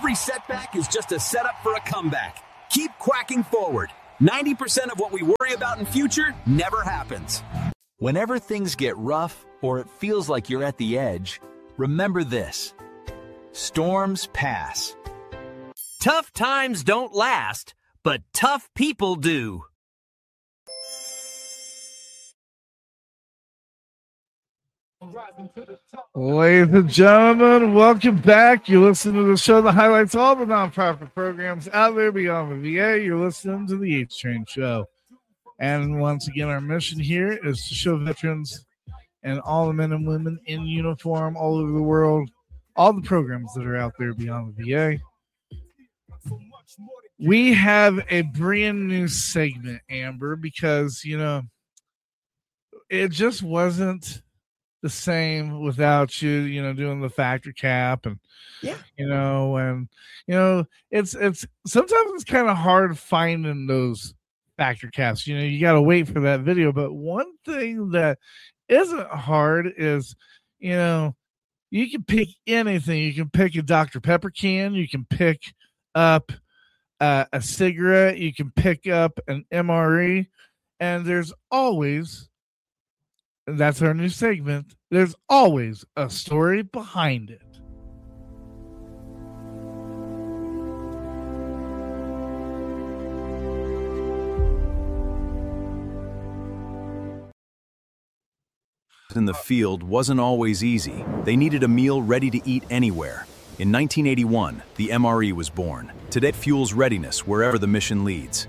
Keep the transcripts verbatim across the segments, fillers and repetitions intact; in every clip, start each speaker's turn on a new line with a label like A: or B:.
A: Every setback is just a setup for a comeback. Keep quacking forward. ninety percent of what we worry about in future never happens.
B: Whenever things get rough or it feels like you're at the edge, remember this: storms pass.
C: Tough times don't last, but tough people do.
D: Ladies and gentlemen, welcome back. You're listening to the show that highlights all the nonprofit programs out there beyond the V A. You're listening to the H Train Show. And once again, our mission here is to show veterans and all the men and women in uniform all over the world all the programs that are out there beyond the V A. We have a brand new segment, Amber, because, you know, it just wasn't the same without you, you know, doing the factor cap and,
E: yeah,
D: you know, and, you know, it's, it's sometimes it's kind of hard finding those factor caps. You know, you got to wait for that video. But one thing that isn't hard is, you know, you can pick anything. You can pick a Doctor Pepper can. You can pick up uh, a cigarette. You can pick up an M R E. And there's always, and that's our new segment, there's always a story behind it.
B: In the field wasn't always easy. They needed a meal ready to eat anywhere. In nineteen eighty-one, the M R E was born. Today, it fuels readiness wherever the mission leads.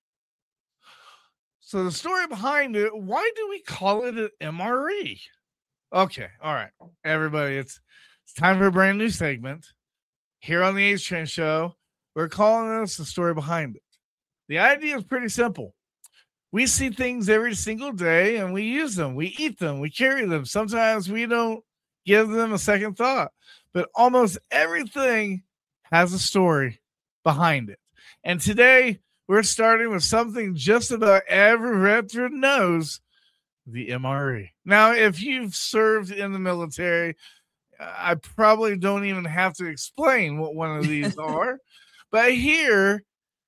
D: So the story behind it, why do we call it an M R E? Okay, all right, everybody, it's it's time for a brand new segment here on the H Train Show. We're calling this the story behind it. The idea is pretty simple. We see things every single day and we use them, we eat them, we carry them. Sometimes we don't give them a second thought, but almost everything has a story behind it. And today we're starting with something just about every veteran knows, the M R E. Now, if you've served in the military, I probably don't even have to explain what one of these are, but here,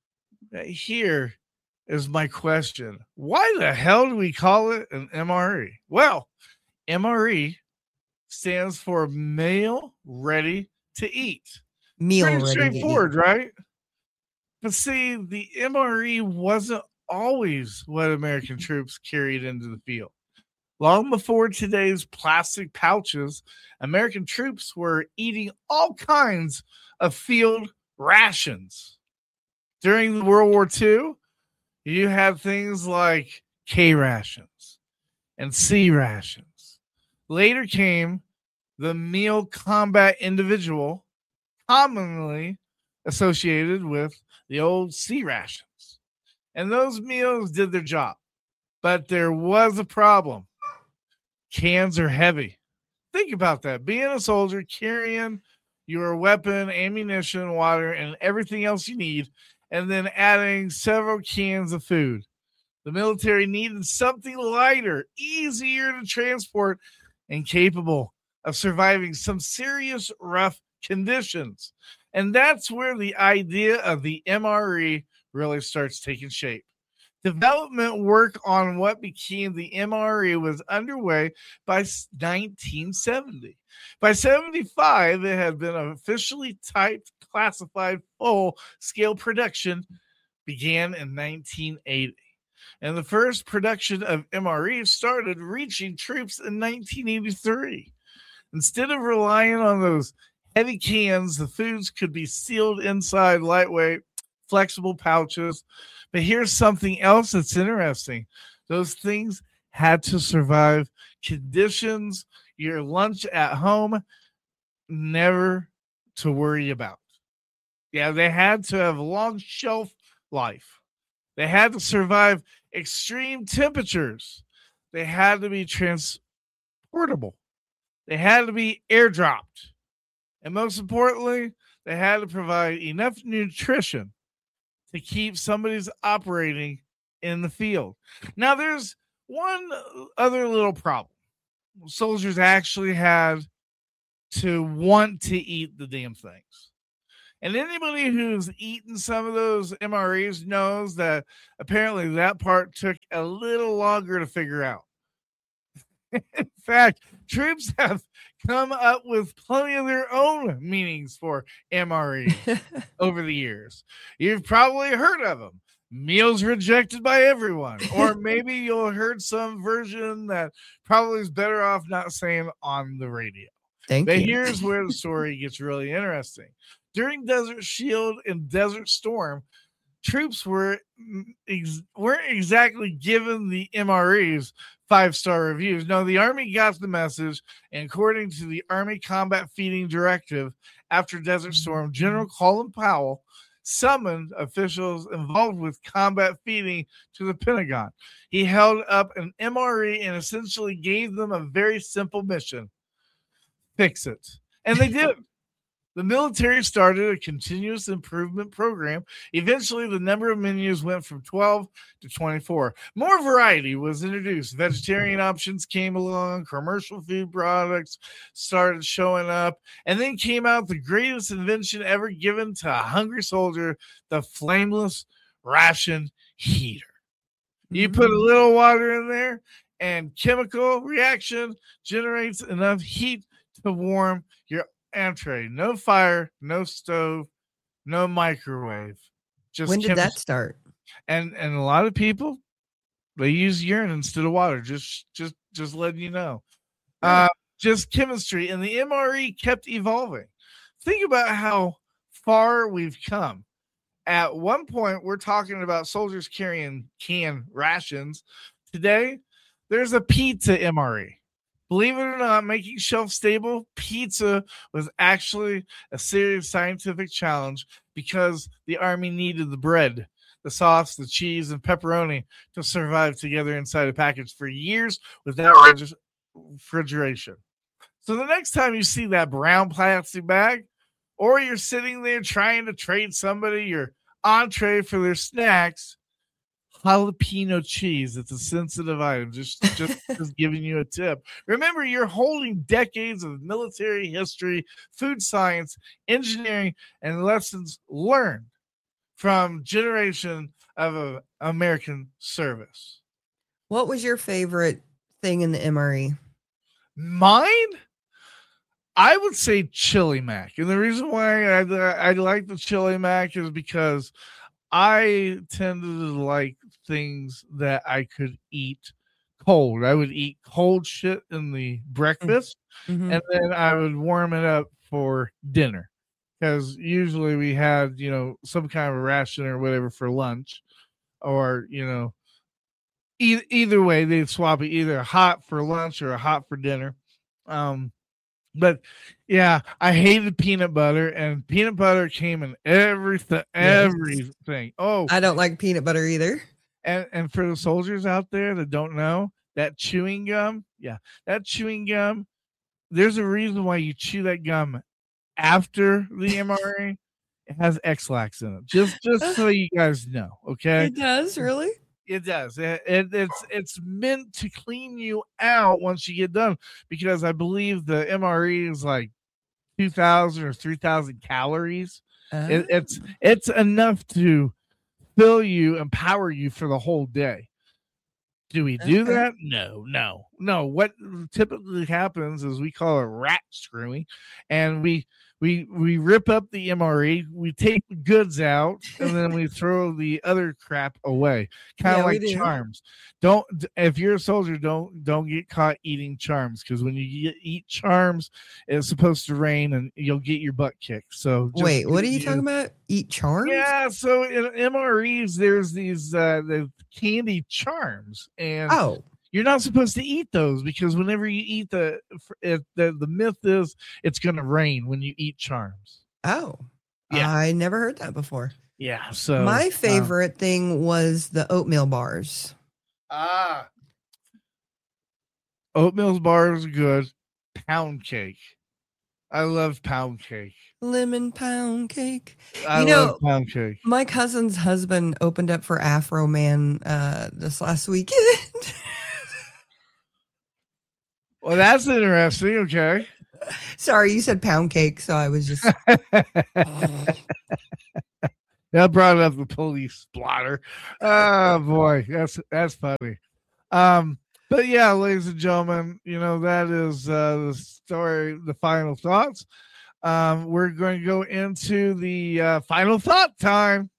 D: here, is my question. Why the hell do we call it an M R E? Well, M R E stands for meal ready to eat.
E: Meal
D: Pretty
E: ready
D: straightforward,
E: to eat.
D: right? But see, the M R E wasn't always what American troops carried into the field. Long before today's plastic pouches, American troops were eating all kinds of field rations. During World War Two, you have things like K rations and C rations. Later came the meal combat individual, commonly associated with the old C rations. And those meals did their job. But there was a problem. Cans are heavy. Think about that. Being a soldier, carrying your weapon, ammunition, water, and everything else you need, and then adding several cans of food. The military needed something lighter, easier to transport, and capable of surviving some serious rough conditions. And that's where the idea of the M R E really starts taking shape. Development work on what became the M R E was underway by nineteen seventy. By seventy-five, it had been officially typed, classified, full-scale production began in nineteen eighty. And the first production of M R Es started reaching troops in nineteen eighty-three. Instead of relying on those heavy cans, the foods could be sealed inside lightweight, flexible pouches. But here's something else that's interesting. Those things had to survive conditions, your lunch at home, never to worry about. Yeah, they had to have long shelf life. They had to survive extreme temperatures. They had to be transportable. They had to be airdropped. And most importantly, they had to provide enough nutrition to keep somebody's operating in the field. Now, there's one other little problem. Soldiers actually had to want to eat the damn things. And anybody who's eaten some of those M R Es knows that apparently that part took a little longer to figure out. In fact, troops have come up with plenty of their own meanings for M R Es over the years. You've probably heard of them. Meals rejected by everyone. Or maybe you'll heard some version that probably is better off not saying on the radio.
E: Thank
D: but
E: you.
D: Here's where the story gets really interesting. During Desert Shield and Desert Storm, troops were ex- weren't exactly given the M R Es five-star reviews. No, the Army got the message, and according to the Army Combat Feeding Directive, after Desert Storm, General Colin Powell summoned officials involved with combat feeding to the Pentagon. He held up an M R E and essentially gave them a very simple mission: fix it. And they did. The military started a continuous improvement program. Eventually, the number of menus went from twelve to twenty-four. More variety was introduced. Vegetarian options came along. Commercial food products started showing up. And then came out the greatest invention ever given to a hungry soldier, the flameless ration heater. You put a little water in there, and chemical reaction generates enough heat to warm your entree. No fire, no stove, no microwave. Just
E: when did
D: chemistry.
E: that start?
D: And and a lot of people, they use urine instead of water. Just just just letting you know. Uh, just chemistry, and the M R E kept evolving. Think about how far we've come. At one point, we're talking about soldiers carrying canned rations. Today, there's a pizza M R E. Believe it or not, making shelf-stable pizza was actually a serious scientific challenge because the Army needed the bread, the sauce, the cheese, and pepperoni to survive together inside a package for years without refrigeration. So the next time you see that brown plastic bag, or you're sitting there trying to trade somebody your entree for their snacks, jalapeno cheese. It's a sensitive item. Just, just, just giving you a tip. Remember, you're holding decades of military history, food science, engineering, and lessons learned from generation of uh, American service.
E: What was your favorite thing in the M R E?
D: Mine? I would say chili mac. And the reason why I, I like the chili mac is because I tended to like things that I could eat cold. I would eat cold shit in the breakfast, mm-hmm. and then I would warm it up for dinner. Because usually we had, you know, some kind of a ration or whatever for lunch, or, you know, e- either way, they'd swap it either hot for lunch or a hot for dinner. Um, But yeah, I hated peanut butter, and peanut butter came in everything. Everything. Oh,
E: I don't like peanut butter either.
D: And and for the soldiers out there that don't know, that chewing gum, yeah, that chewing gum. There's a reason why you chew that gum after the M R E. It has X-Lax in it. Just just so you guys know, okay?
E: It does, really?
D: It does. It, it, it's it's meant to clean you out once you get done, because I believe the M R E is like two thousand or three thousand calories. Oh. It, it's it's enough to fill you and power you for the whole day. Do we do okay. that? No, no, no. What typically happens is we call it rat screwing, and we we we rip up the M R E, we take the goods out, and then we throw the other crap away. Kind of yeah, like Charms. Don't if you're a soldier, don't don't get caught eating Charms, because when you get, eat Charms, it's supposed to rain and you'll get your butt kicked. So just,
E: wait, what are you, you talking about? Eat Charms?
D: Yeah, so in M R Es, there's these uh, the candy Charms, and
E: oh.
D: You're not supposed to eat those, because whenever you eat the, it, the the myth is it's going to rain when you eat Charms.
E: Oh,
D: yeah.
E: I never heard that before.
D: Yeah. So
E: my favorite um, thing was the oatmeal bars.
D: Ah, oatmeal bars are good. Pound cake. I love pound cake.
E: Lemon pound cake.
D: I
E: you
D: love
E: know,
D: pound cake.
E: My cousin's husband opened up for Afro Man uh, this last weekend.
D: Well, that's interesting. Okay.
E: Sorry, you said pound cake, so I was just.
D: That brought up the police blotter. Oh boy, that's that's funny. Um, but yeah, ladies and gentlemen, you know that is uh, the story. The final thoughts. Um, we're going to go into the uh, final thought time.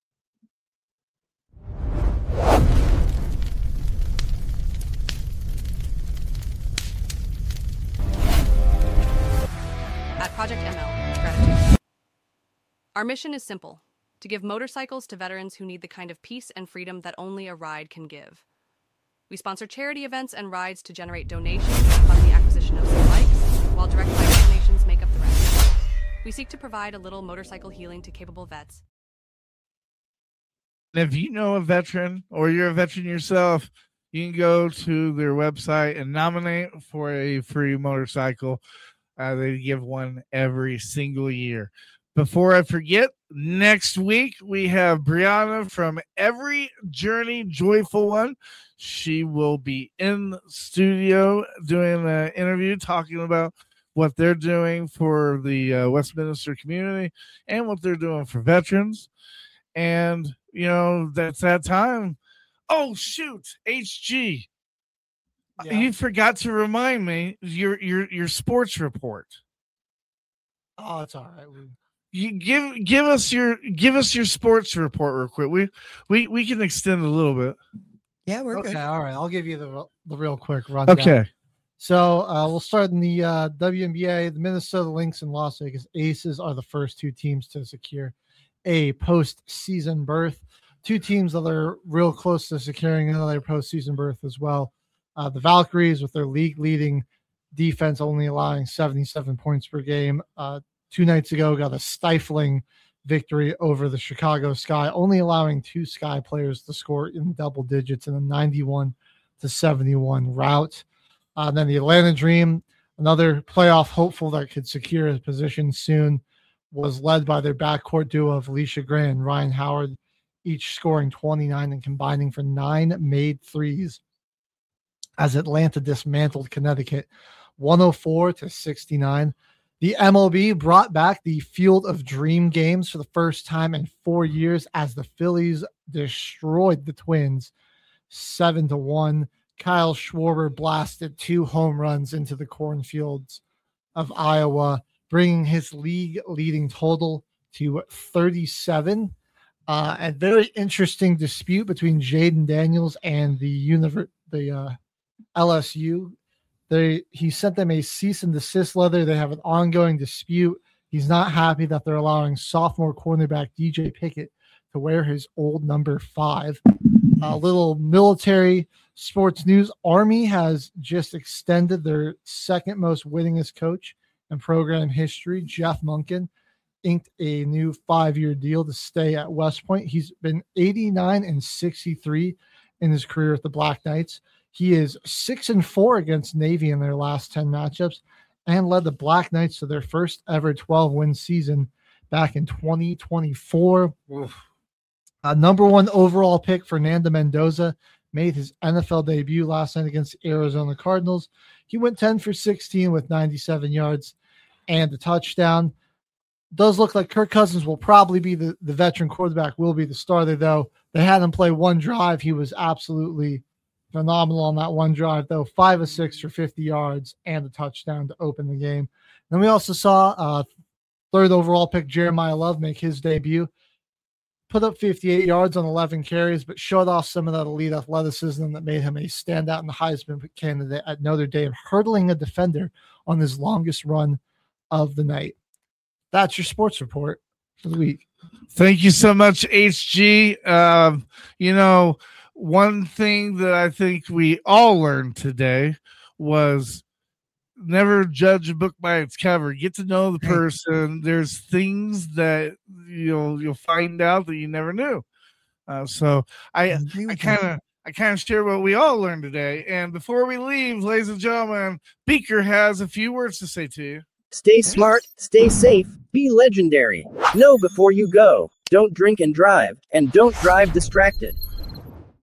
F: At Project M L, gratitude. Our mission is simple: to give motorcycles to veterans who need the kind of peace and freedom that only a ride can give. We sponsor charity events and rides to generate donations and fund the acquisition of some bikes, while direct bike donations make up the rest. We seek to provide a little motorcycle healing to capable vets.
D: If you know a veteran or you're a veteran yourself, you can go to their website and nominate for a free motorcycle. Uh, they give one every single year. Before I forget, next week we have Brianna from Every Journey Joyful One. She will be in the studio doing an interview talking about what they're doing for the uh, Westminster community and what they're doing for veterans. And, you know, that's that time. Oh, shoot, H G. Yeah. You forgot to remind me your your your sports report.
G: Oh, it's all right. We...
D: You give give us your give us your sports report real quick. We we we can extend a little bit.
E: Yeah, we're
G: okay,
E: good.
G: All right, I'll give you the the real quick rundown.
D: Okay.
G: So uh, we'll start in the uh, W N B A. The Minnesota Lynx and Las Vegas Aces are the first two teams to secure a postseason berth. Two teams that are real close to securing another postseason berth as well. Uh, the Valkyries, with their league-leading defense, only allowing seventy-seven points per game. Uh, two nights ago, got a stifling victory over the Chicago Sky, only allowing two Sky players to score in double digits in a ninety-one to seventy-one rout. Uh, then the Atlanta Dream, another playoff hopeful that could secure a position soon, was led by their backcourt duo of Alicia Gray and Ryan Howard, each scoring twenty-nine and combining for nine made threes as Atlanta dismantled Connecticut one oh four to sixty-nine. The M L B brought back the Field of Dream games for the first time in four years as the Phillies destroyed the Twins seven to one. Kyle Schwarber blasted two home runs into the cornfields of Iowa, bringing his league-leading total to thirty-seven. Uh, a very interesting dispute between Jaden Daniels and the univer- the uh, L S U. They he sent them a cease and desist letter. They have an ongoing dispute. He's not happy that they're allowing sophomore cornerback D J Pickett to wear his old number five. A little military sports news. Army has just extended their second most winningest coach in program history, Jeff Monken, inked a new five-year deal to stay at West Point. He's been eighty-nine and sixty-three in his career at the Black Knights. He is six and four against Navy in their last ten matchups and led the Black Knights to their first ever twelve-win season back in twenty twenty-four. Uh, number one overall pick, Fernando Mendoza, made his N F L debut last night against the Arizona Cardinals. He went ten for sixteen with ninety-seven yards and a touchdown. Does look like Kirk Cousins will probably be the, the veteran quarterback, will be the starter, though. They had him play one drive. He was absolutely phenomenal on that one drive, though. Five of six for fifty yards and a touchdown to open the game. Then we also saw uh, third overall pick Jeremiah Love make his debut. Put up fifty-eight yards on eleven carries, but showed off some of that elite athleticism that made him a standout and the Heisman candidate at Notre Dame, hurdling a defender on his longest run of the night. That's your sports report for the week.
D: Thank you so much, H G. Um, you know, one thing that I think we all learned today was never judge a book by its cover. Get to know the person. There's things that you'll you'll find out that you never knew. Uh, so I I kind of I kind of share what we all learned today. And before we leave, ladies and gentlemen, Beaker has a few words to say to you.
H: Stay smart, stay safe, be legendary. Know before you go. Don't drink and drive, and don't drive distracted.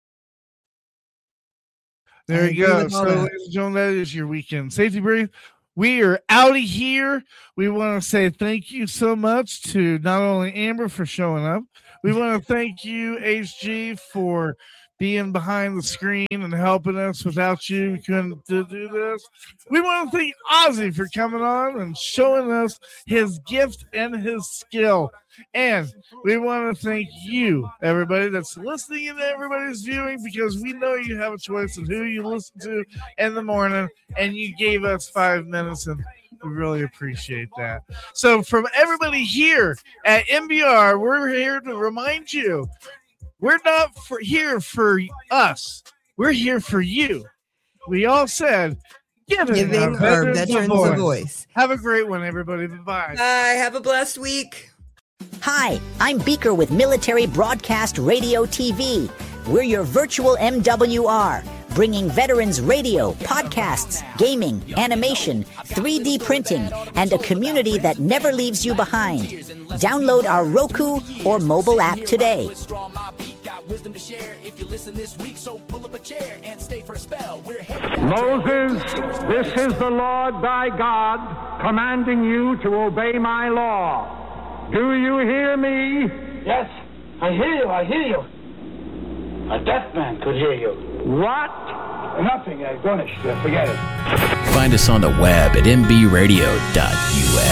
D: There you go. So, ladies and gentlemen, that is your weekend safety brief. We are out of here. We want to say thank you so much to not only Amber for showing up. We want to thank you, H G, for being behind the screen and helping us. Without you, we couldn't do, do this. We want to thank Ozzy for coming on and showing us his gift and his skill. And we want to thank you, everybody that's listening and everybody's viewing, because we know you have a choice of who you listen to in the morning, and you gave us five minutes, and we really appreciate that. So from everybody here at M B R, we're here to remind you, we're not for here for us. We're here for you. We all said, giving,
E: Giving
D: our
E: our
D: veterans,
E: veterans
D: a, voice.
E: a voice.
D: Have a great one, everybody. Bye-bye.
E: Bye. Have a blessed week.
I: Hi, I'm Beaker with Military Broadcast Radio T V. We're your virtual M W R, bringing veterans radio, podcasts, gaming, animation, three D printing, and a community that never leaves you behind. Download our Roku or mobile app today.
J: Moses, this is the Lord thy God commanding you to obey my law. Do you hear me?
K: Yes, I hear you, I hear you. A deaf man could hear you.
J: What?
K: Nothing, uh, Gonish, uh, forget it.
L: Find us on the web at m b radio dot u s.